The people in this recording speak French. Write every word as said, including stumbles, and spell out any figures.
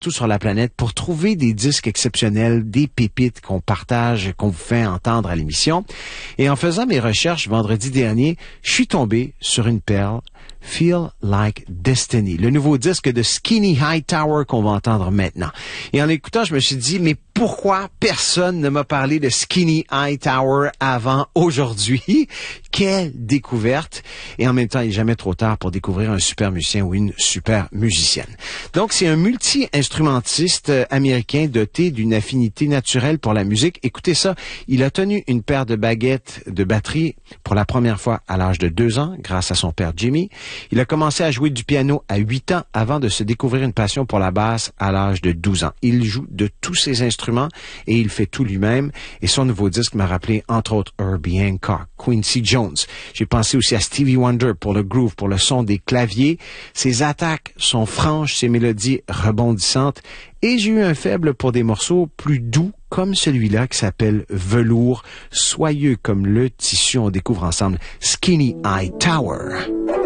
partout sur la planète pour trouver des disques exceptionnels, des pépites qu'on partage, qu'on vous fait entendre à l'émission. Et en faisant mes recherches vendredi dernier, je suis tombé sur une perle, Feel Like Destiny, le nouveau disque de Skinny Hightower qu'on va entendre maintenant. Et en l'écoutant, je me suis dit, mais pourquoi personne ne m'a parlé de Skinny Hightower avant aujourd'hui? Quelle découverte! Et en même temps, il n'est jamais trop tard pour découvrir un super musicien ou une super musicienne. Donc, c'est un multi-instrumentiste américain doté d'une affinité naturelle pour la musique. Écoutez ça, il a tenu une paire de baguettes de batterie pour la première fois à l'âge de deux ans, grâce à son père Jimmy. Il a commencé à jouer du piano à huit ans avant de se découvrir une passion pour la basse à l'âge de douze ans. Il joue de tous ses instruments et il fait tout lui-même. Et son nouveau disque m'a rappelé, entre autres, Herbie Hancock, Quincy Jones. J'ai pensé aussi à Stevie Wonder pour le groove, pour le son des claviers. Ses attaques sont franches, ses mélodies rebondissantes. Et j'ai eu un faible pour des morceaux plus doux, comme celui-là qui s'appelle Velours, soyeux comme le tissu. On découvre ensemble Skinny Hightower.